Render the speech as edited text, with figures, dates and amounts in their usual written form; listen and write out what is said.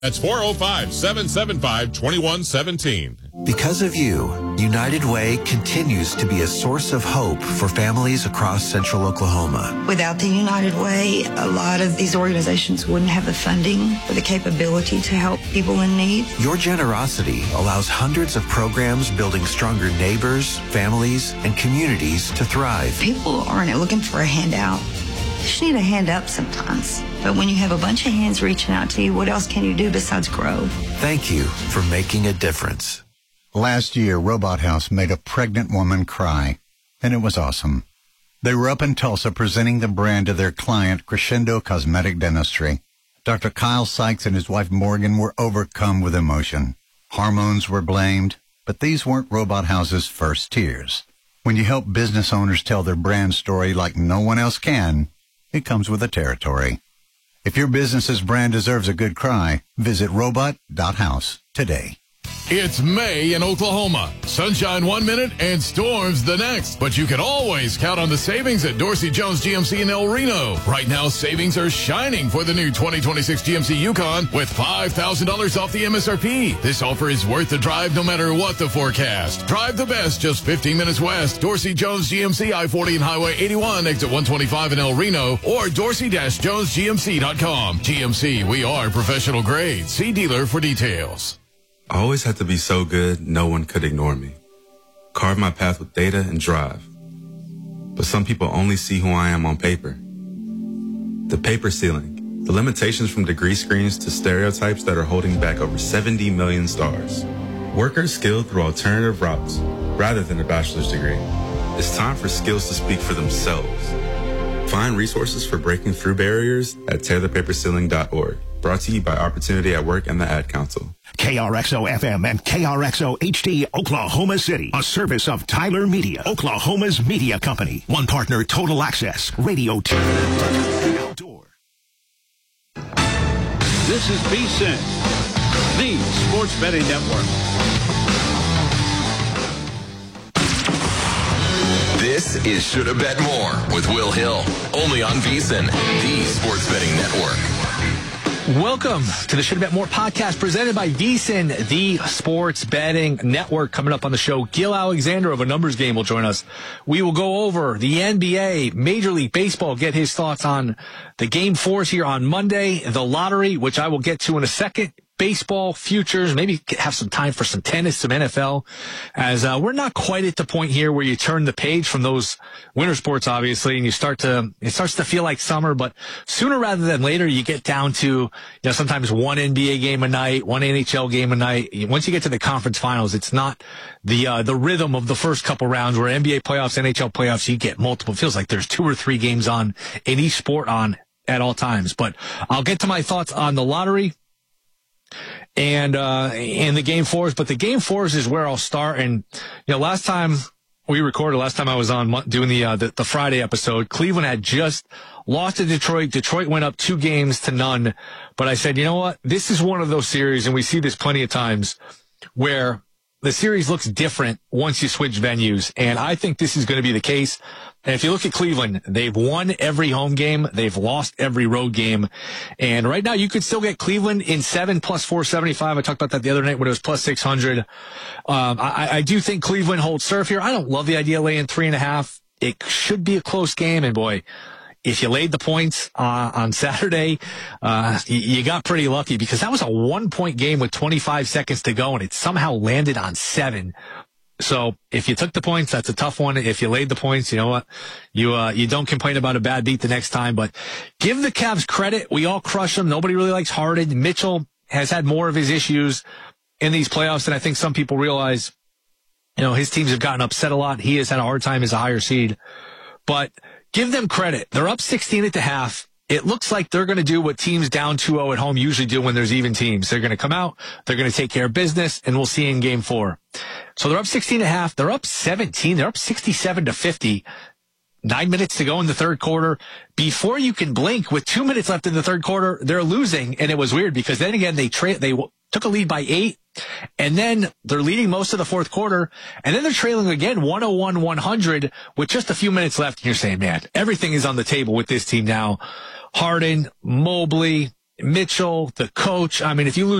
That's 405-775-2117. Because of you, United Way continues to be a source of hope for families across central Oklahoma. Without the United Way, a lot of these organizations wouldn't have the funding or the capability to help people in need. Your generosity allows hundreds of programs building stronger neighbors, families, and communities to thrive. People aren't looking for a handout. You just need a hand up sometimes. But when you have a bunch of hands reaching out to you, what else can you do besides grow? Thank you for making a difference. Last year, Robot House made a pregnant woman cry, and it was awesome. They were up in Tulsa presenting the brand to their client, Crescendo Cosmetic Dentistry. Dr. Kyle Sykes and his wife Morgan were overcome with emotion. Hormones were blamed, but these weren't Robot House's first tears. When you help business owners tell their brand story like no one else can, it comes with the territory. If your business's brand deserves a good cry, visit robot.house today. It's May in Oklahoma. Sunshine 1 minute and storms the next. But you can always count on the savings at Dorsey Jones GMC in El Reno. Right now, savings are shining for the new 2026 GMC Yukon with $5,000 off the MSRP. This offer is worth the drive no matter what the forecast. Drive the best just 15 minutes west. Dorsey Jones GMC I-40 and Highway 81, exit 125 in El Reno, or dorsey-jonesgmc.com. GMC, we are professional grade. See dealer for details. I always had to be so good, no one could ignore me. Carve my path with data and drive. But some people only see who I am on paper. The paper ceiling, the limitations from degree screens to stereotypes that are holding back over 70 million stars. Workers skilled through alternative routes rather than a bachelor's degree. It's time for skills to speak for themselves. Find resources for breaking through barriers at tearthepaperceiling.org. Brought to you by Opportunity at Work and the Ad Council. KRXO-FM and KRXO-HD, Oklahoma City. A service of Tyler Media, Oklahoma's media company. One partner, Total Access, Radio, TV, Outdoor. This is VSiN, the Sports Betting Network. This is Shoulda Bet More with Will Hill, only on VSiN, the Sports Betting Network. Welcome to the Shoulda Bet More podcast presented by VSiN, the Sports Betting Network. Coming up on the show, Gil Alexander of A Numbers Game will join us. We will go over the NBA, Major League Baseball, get his thoughts on the Game 4s here on Monday, the lottery, which I will get to in a second, baseball futures, maybe have some time for some tennis, some NFL, as we're not quite at the point here where you turn the page from those winter sports, obviously, and it starts to feel like summer, but sooner rather than later, you get down to, sometimes one NBA game a night, one NHL game a night. Once you get to the conference finals, it's not the rhythm of the first couple rounds where NBA playoffs, NHL playoffs, you get multiple. It feels like there's 2 or 3 games on in each sport on at all times, but I'll get to my thoughts on the lottery and the Game 4s, but the Game 4s is where I'll start. And last time I was on doing the Friday episode, Cleveland had just lost to Detroit. Detroit went up 2-0. But I said, you know what? This is one of those series, and we see this plenty of times, where the series looks different once you switch venues. And I think this is going to be the case. And if you look at Cleveland, they've won every home game. They've lost every road game. And right now, you could still get Cleveland in 7 plus 475. I talked about that the other night when it was plus 600. I do think Cleveland holds serve here. I don't love the idea of laying 3.5. It should be a close game. And boy, if you laid the points on Saturday, you got pretty lucky, because that was a 1-point game with 25 seconds to go, and it somehow landed on 7. So if you took the points, that's a tough one. If you laid the points, you know what? You don't complain about a bad beat the next time. But give the Cavs credit. We all crush them. Nobody really likes Harden. Mitchell has had more of his issues in these playoffs than I think some people realize. His teams have gotten upset a lot. He has had a hard time as a higher seed. But give them credit. They're up 16 at the half. It looks like they're going to do what teams down 2-0 at home usually do when there's even teams. They're going to come out, they're going to take care of business, and we'll see in Game 4. So they're up 16 at half. They're up 17. They're up 67-50. 9 minutes to go in the third quarter. Before you can blink, with 2 minutes left in the third quarter, they're losing. And it was weird because then again, they took a lead by 8. And then they're leading most of the fourth quarter. And then they're trailing again 101-100 with just a few minutes left. And you're saying, man, everything is on the table with this team now. Harden, Mobley, Mitchell, the coach. I mean, if you lose